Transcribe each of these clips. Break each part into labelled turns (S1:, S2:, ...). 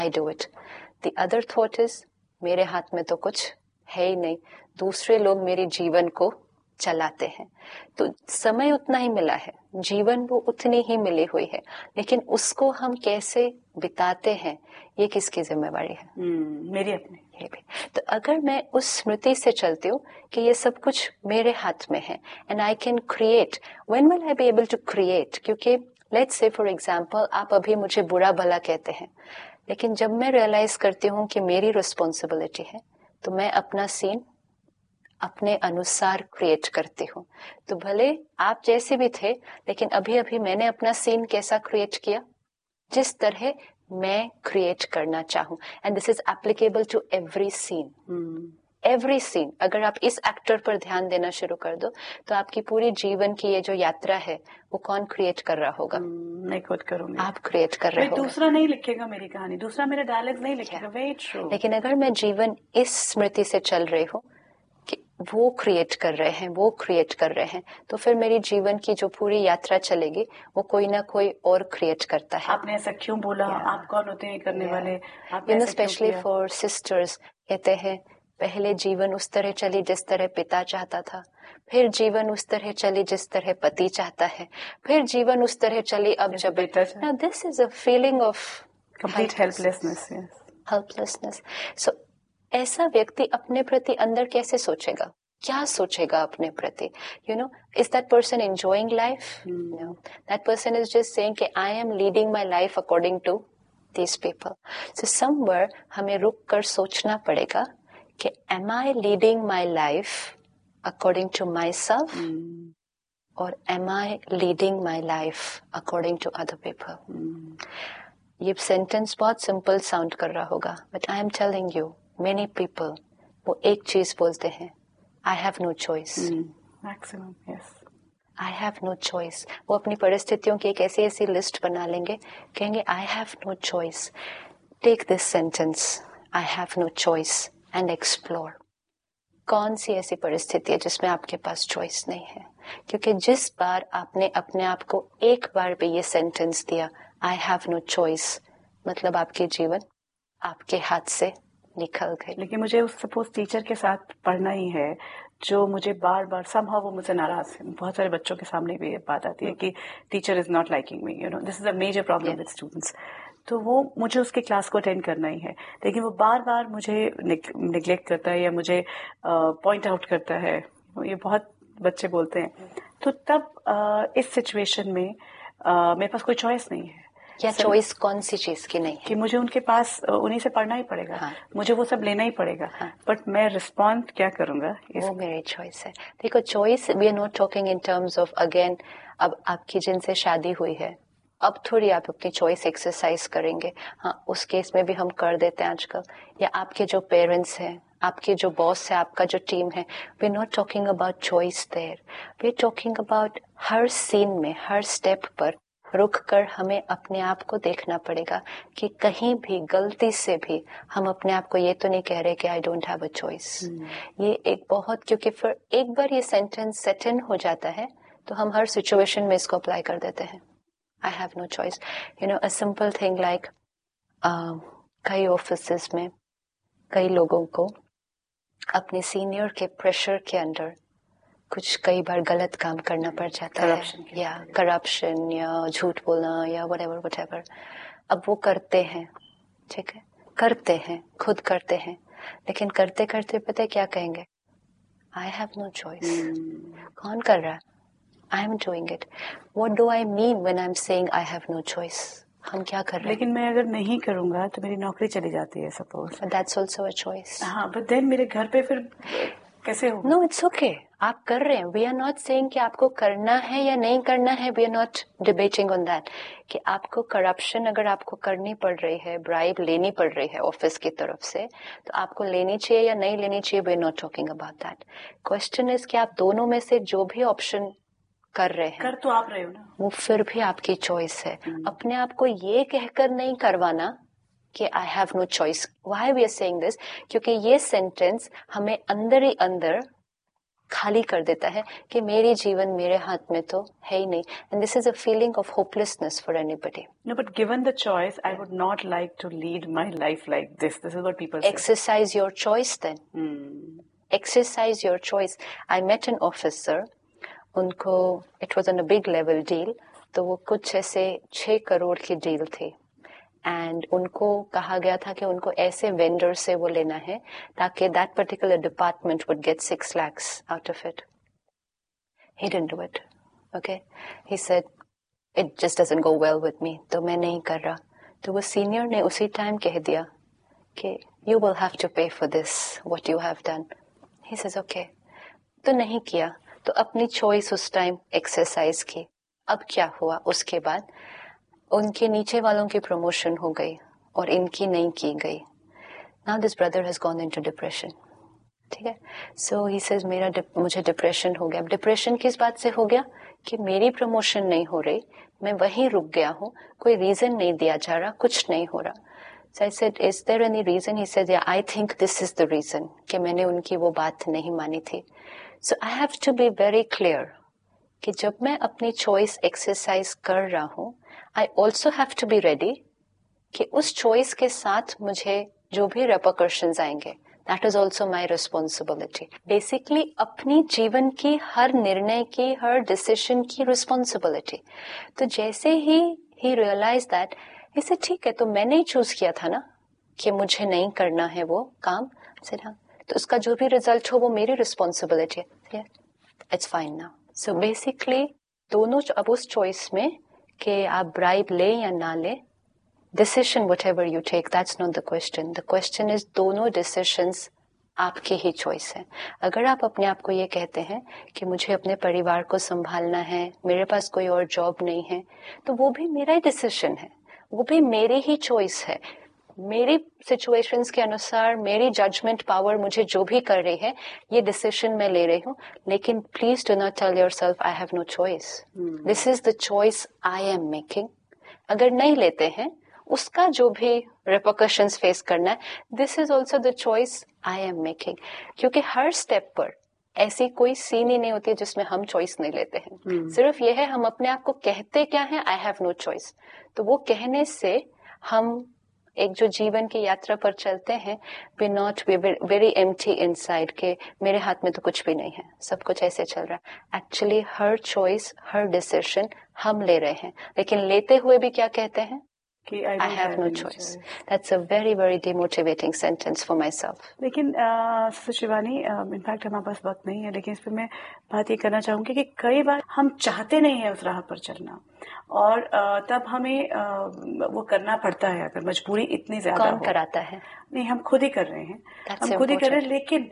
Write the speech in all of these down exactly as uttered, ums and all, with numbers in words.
S1: I do it. The other thought is, मेरे हाथ में तो कुछ है ही नहीं, दूसरे लोग मेरे जीवन को चलाते हैं. तो समय उतना ही मिला है, जीवन वो उतनी ही मिली हुई है, लेकिन उसको हम कैसे बिताते हैं ये किसकी जिम्मेवारी है?
S2: hmm, मेरी अपनी.
S1: ये भी. तो अगर मैं उस स्मृति से चलती हूँ कि ये सब कुछ मेरे हाथ में है, and I can create. When will I be able to create? क्योंकि लेट्स से फॉर एग्जांपल आप अभी मुझे बुरा भला कहते हैं, लेकिन जब मैं रियलाइज करती हूँ कि मेरी रिस्पॉन्सिबिलिटी है, तो मैं अपना सीन अपने अनुसार क्रिएट करती हूँ. तो भले आप जैसे भी थे, लेकिन अभी अभी मैंने अपना सीन कैसा क्रिएट किया, जिस तरह मैं क्रिएट करना चाहूँ. And this is applicable to every scene. Every scene. अगर आप इस एक्टर पर ध्यान देना शुरू कर दो, तो आपकी पूरी जीवन की ये जो यात्रा है, वो कौन क्रिएट कर रहा होगा?
S2: hmm, मैं खुद करूंगी.
S1: आप क्रिएट कर रहे हो.
S2: दूसरा नहीं लिखेगा मेरी कहानी, दूसरा मेरा डायलॉग नहीं लिखेगा. Very true.
S1: लेकिन अगर मैं जीवन इस स्मृति से चल रही हूँ कि वो क्रिएट कर रहे हैं, वो क्रिएट कर रहे हैं, तो फिर मेरी जीवन की जो पूरी यात्रा चलेगी, वो कोई ना कोई और क्रिएट करता है.
S2: आपने ऐसा क्यों बोला? yeah. आप कौन होते हैं करने yeah. वाले?
S1: You know, specially for sisters, कहते हैं पहले जीवन उस तरह चली जिस तरह पिता चाहता था, फिर जीवन उस तरह चली जिस तरह पति चाहता है, फिर जीवन उस तरह चली अब जब बेटा. Now this is a feeling of
S2: complete helplessness.
S1: Helplessness. सो ऐसा व्यक्ति अपने प्रति अंदर कैसे सोचेगा? क्या सोचेगा अपने प्रति? You know, is that person enjoying life? No, that person is just saying कि I am leading my life according to these people. So somewhere हमें रुक कर सोचना पड़ेगा कि am I leading my life according to myself mm. or am I leading my life according to other people? mm. ये sentence बहुत simple sound कर रहा होगा, but I am telling you, many people वो एक चीज बोलते हैं, I have no choice.
S2: mm. Maximum, yes.
S1: I have no choice. वो अपनी परिस्थितियों की एक ऐसी ऐसी लिस्ट बना लेंगे, कहेंगे I have no choice. Take this sentence, I have no choice, and explore. कौन सी ऐसी परिस्थिति है जिसमें आपके पास चॉइस नहीं है? क्योंकि जिस बार आपने अपने आप को एक बार भी ये सेंटेंस दिया, I have no choice, मतलब आपके जीवन आपके हाथ से निकल गए.
S2: लेकिन मुझे सपोज टीचर के साथ पढ़ना ही है, जो मुझे बार बार somehow वो मुझसे नाराज है. बहुत सारे बच्चों के सामने भी ये बात आती है कि teacher is not liking me. You know, this is a major problem with students. तो वो मुझे उसके क्लास को अटेंड करना ही है, लेकिन वो बार बार मुझे निगलेक्ट करता है या मुझे पॉइंट आउट करता है. ये बहुत बच्चे बोलते हैं. तो तब uh, इस सिचुएशन में uh, मेरे पास कोई चॉइस नहीं है.
S1: क्या चॉइस कौन सी चीज की नहीं है?
S2: कि मुझे उनके पास उन्हीं से पढ़ना ही पड़ेगा. हाँ. मुझे वो सब लेना ही पड़ेगा. हाँ. बट मैं रिस्पॉन्ड क्या करूंगा,
S1: वो मेरी चॉइस है. देखो, choice we are not talking in terms of, again, अब आपकी जिनसे शादी हुई है, अब थोड़ी आप अपनी चॉइस एक्सरसाइज करेंगे. हाँ, उस केस में भी हम कर देते हैं आजकल. या आपके जो पेरेंट्स हैं, आपके जो बॉस है, आपका जो टीम है, we are not talking about choice there. We are talking about her scene में, हर स्टेप पर रुक कर हमें अपने आप को देखना पड़ेगा कि कहीं भी गलती से भी हम अपने आप को ये तो नहीं कह रहे कि I don't have a choice. ये एक बहुत, क्योंकि फिर एक बार ये सेंटेंस सेट इन हो जाता है तो हम हर सिचुएशन में इसको अप्लाई कर देते हैं. I have no choice. You know, a simple thing like, कई ऑफिसेस में कई लोगों को अपने सीनियर के प्रेशर के अंडर कुछ कई बार गलत काम करना पड़ जाता है, या करप्शन या झूठ बोलना या व्हाटएवर व्हाटएवर. अब वो करते हैं, ठीक है, करते हैं, खुद करते हैं, लेकिन करते करते पता है क्या कहेंगे? I have no choice. कौन कर रहा है? I am doing it. What do I mean when I am saying I have no choice? हम क्या कर रहे हैं?
S2: लेकिन मैं अगर नहीं करूंगा तो मेरी नौकरी चली जाती है suppose.
S1: That's also a choice.
S2: हाँ, बट देन मेरे घर पे फिर कैसे होगा?
S1: नो, इट्स ओके, आप कर रहे हैं. वी आर नॉट सेइंग कि आपको करना है या नहीं करना है. We are not debating on that कि आपको करप्शन अगर आपको करनी पड़ रही है, ब्राइब लेनी पड़ रही है ऑफिस की तरफ से, तो आपको लेनी चाहिए या नहीं लेनी चाहिए. We are not talking about that. Question is कि आप दोनों में से जो भी ऑप्शन कर रहे हैं,
S2: कर तो आप रहे हो ना,
S1: वो फिर भी आपकी चॉइस है. अपने आप को ये कहकर नहीं करवाना कि I have no choice. Why we are saying this? क्योंकि ये सेंटेंस हमें अंदर ही अंदर खाली कर देता है कि मेरी जीवन मेरे हाथ में तो है ही नहीं. And this is a feeling of hopelessness for anybody.
S2: No, but given the choice, I would not like to lead my life like this. This is what people say.
S1: Exercise your choice then.
S2: Hmm.
S1: Exercise your choice. I met an officer. उनको it was on a big level deal. तो वो कुछ ऐसे छह करोड़ की deal थी. And उनको कहा गया था कि उनको ऐसे वेंडर से वो लेना है ताकि that particular department would get six lakhs out of it. He didn't do it. Okay. He said, it just doesn't go well with me. तो मैं नहीं कर रहा. तो वो सीनियर ने उसी टाइम कह दिया कि you will have to pay for this, what you have done. He says, okay. तो नहीं किया. तो अपनी choice उस टाइम exercise की. अब क्या हुआ उसके बाद? उनके नीचे वालों की प्रमोशन हो गई और इनकी नहीं की गई. Now this brother has gone into depression. ठीक है. So he says मेरा मुझे डिप्रेशन हो गया. डिप्रेशन किस बात से हो गया कि मेरी प्रमोशन नहीं हो रही, मैं वहीं रुक गया हूँ, कोई रीजन नहीं दिया जा रहा, कुछ नहीं हो रहा. So I said, is there any reason? He said, yeah, I think this is the reason कि मैंने उनकी वो बात नहीं मानी थी. So I have to be very clear कि जब मैं अपनी choice exercise कर रहा हूँ, I also have to be ready कि उस choice के साथ मुझे जो भी repercussions आएंगे, that is also my responsibility. Basically, अपनी जीवन की हर निर्णय की, हर decision की responsibility. तो जैसे ही he realized that, he said, ठीक है, तो मैंने ही choose किया था ना कि मुझे नहीं करना है वो काम. I said, हाँ, तो उसका जो भी result हो वो मेरी responsibility है. Yeah, it's fine now. So basically, दोनों अब उस choice में कि आप bribe ले या ना ले, decision whatever you take, that's not the question. The question is दोनों decisions आपकी ही choice है. अगर आप अपने आप को ये कहते हैं कि मुझे अपने परिवार को संभालना है, मेरे पास कोई और job नहीं है, तो वो भी मेरा ही decision है, वो भी मेरी ही choice है. मेरी situations के अनुसार मेरी judgment power मुझे जो भी कर रही है, ये decision मैं ले रही हूँ. लेकिन please do not tell yourself I have no choice. Hmm. This is the choice I am making. अगर नहीं लेते हैं, उसका जो भी repercussions face करना है, this is also the choice I am making. क्योंकि हर step पर ऐसी कोई सीन ही नहीं होती जिसमें हम choice नहीं लेते हैं. hmm. सिर्फ ये है हम अपने आप को कहते क्या है, I have no choice. तो वो कहने से हम एक जो जीवन की यात्रा पर चलते हैं, we not we very empty inside के मेरे हाथ में तो कुछ भी नहीं है, सब कुछ ऐसे चल रहा है. Actually हर choice, हर decision हम ले रहे हैं, लेकिन लेते हुए भी क्या कहते हैं? I, I have, have no choice. choice. That's a very, very demotivating sentence for myself.
S2: लेकिन शिवानी, इनफैक्ट हमारे पास वक्त नहीं है, लेकिन इस पे मैं बात ये करना चाहूंगी कि कई बार हम चाहते नहीं है उस राह पर चलना, और तब हमें वो करना पड़ता है. अगर मजबूरी इतनी ज्यादा
S1: कौन कराता है?
S2: नहीं, हम खुद ही कर रहे हैं.
S1: That's
S2: हम खुद ही कर रहे हैं, लेकिन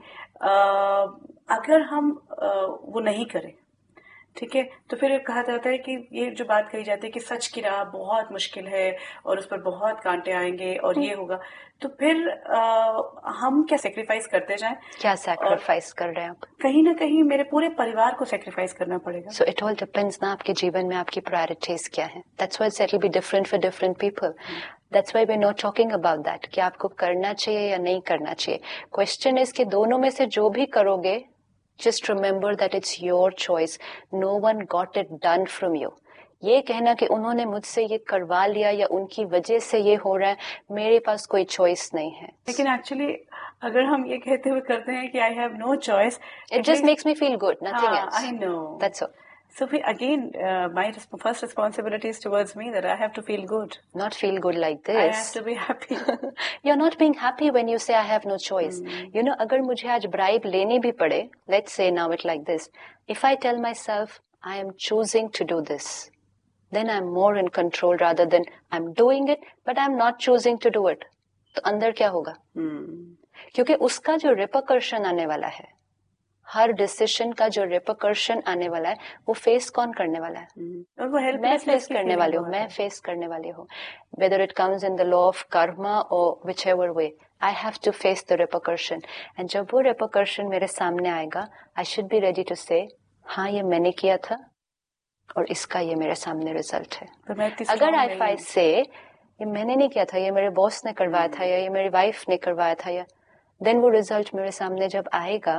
S2: अगर हम वो नहीं करें, ठीक है, तो फिर कहा जाता है कि ये जो बात कही जाती है कि सच की राह बहुत मुश्किल है और उस पर बहुत कांटे आएंगे और ये होगा, तो फिर आ, हम क्या सेक्रीफाइस करते जाएं?
S1: क्या सेक्रीफाइस कर रहे हैं आप?
S2: कहीं ना कहीं मेरे पूरे परिवार को सेक्रीफाइस करना पड़ेगा.
S1: सो इट ऑल डिपेंड्स ना आपके जीवन में आपकी प्रायोरिटीज क्या है. That's why it will be different for different people. That's why we're not talking about that कि आपको करना चाहिए या नहीं करना चाहिए. क्वेश्चन इज कि दोनों में से जो भी करोगे, just remember that it's your choice. No one got it done from you. ये कहना कि उन्होंने मुझसे ये करवा लिया या उनकी वजह से ये हो रहा है, मेरे पास कोई choice नहीं है.
S2: लेकिन actually अगर हम ये कहते हुए करते हैं कि I have no choice,
S1: it just makes me feel good, nothing
S2: हाँ,
S1: else.
S2: I know.
S1: That's all.
S2: So again, uh, my first responsibility is towards me that I have to feel good.
S1: Not feel good like this.
S2: I have to be happy.
S1: You're not being happy when you say I have no choice. Mm. You know, अगर मुझे आज bribe लेनी भी पड़े, let's say now it like this. If I tell myself I am choosing to do this, then I'm more in control rather than I'm doing it, but I'm not choosing to do it. तो अंदर क्या होगा?
S2: Mm.
S1: क्योंकि उसका जो repercussion आने वाला है, हर डिसीजन का जो रिपरकर्शन आने वाला है, वो फेस कौन करने वाला है?
S2: और वो
S1: मैं फेस करने वाली हूँ, मैं फेस करने वाली हूँ. Whether it comes in the law of karma or whichever way, I have to face the repercussion. And जब वो repercussion मेरे सामने आएगा, I should be ready to say, हाँ ये मैंने किया था और इसका ये मेरे सामने रिजल्ट है. अगर if I say ये मैंने नहीं किया था, ये मेरे बॉस ने करवाया था या ये मेरी वाइफ ने करवाया था, या then वो रिजल्ट मेरे सामने जब आएगा,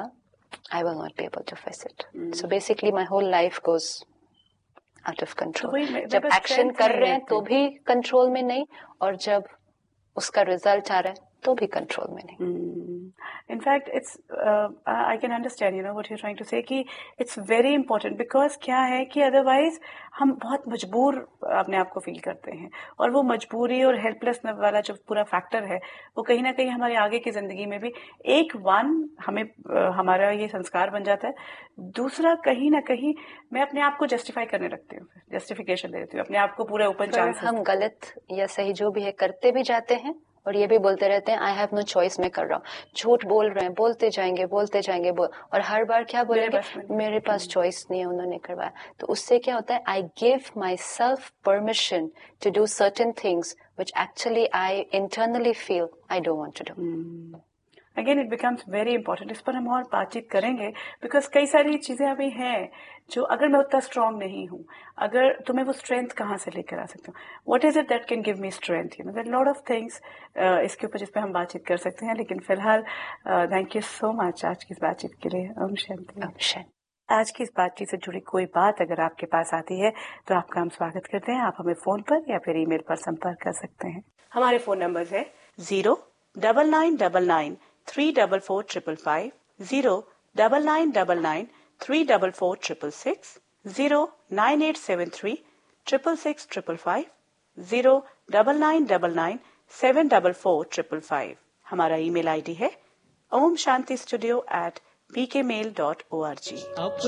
S1: I will not be able to face it. Mm. So basically my whole life goes out of control. तो जब एक्शन कर रहे हैं तो भी कंट्रोल में नहीं, और जब उसका रिजल्ट आ रहा है तो भी कंट्रोल में नहीं.
S2: In fact it's I can understand you know what you are trying to से कि इट्स वेरी इंपॉर्टेंट, बिकॉज क्या है कि अदरवाइज हम बहुत मजबूर अपने आप को फील करते हैं, और वो मजबूरी और हेल्पलेस वाला जो पूरा फैक्टर है वो कहीं ना कहीं हमारे आगे की जिंदगी में भी एक वन हमें uh, हमारा ये संस्कार बन जाता है. दूसरा, कहीं ना कहीं मैं अपने आप को जस्टिफाई करने लगती हूँ, जस्टिफिकेशन दे देती हूँ अपने आप को पूरे ओपन चांस.
S1: हम गलत या सही जो भी है करते भी जाते हैं और ये भी बोलते रहते हैं आई हैव नो चॉइस, मैं कर रहा हूँ. झूठ बोल रहे हैं, बोलते जाएंगे बोलते जाएंगे बोल, और हर बार क्या बोलेंगे, मेरे पास चॉइस नहीं है, उन्होंने करवाया. तो उससे क्या होता है, I give my self permission to do certain things which actually I internally feel I don't want to do.
S2: Again it becomes very important. इस पर हम और बातचीत करेंगे, बिकॉज कई सारी चीजें अभी हैं जो अगर मैं उतना स्ट्रांग नहीं हूँ, अगर तो मैं वो स्ट्रेंथ कहाँ से लेकर आ सकती हूँ. What is it that can give me strength, you know, there are lot of things इसके ऊपर जिस पे हम बातचीत कर सकते हैं. लेकिन फिलहाल थैंक यू सो मच आज की इस बातचीत के लिए. ओम शांति.
S1: ओम शांति.
S2: आज की इस बातचीत से जुड़ी कोई बात अगर आपके पास आती है तो आपका हम स्वागत करते हैं. आप हमें फोन पर या फिर ईमेल पर संपर्क कर सकते हैं. हमारे फोन नंबर है zero double nine double nine three double four triple five, zero double nine double nine three double four triple six, zero nine eight seven three triple six triple five, zero double nine double nine seven double four triple five. हमारा email ID है Om Shanti studio eight P के mail dot O R G.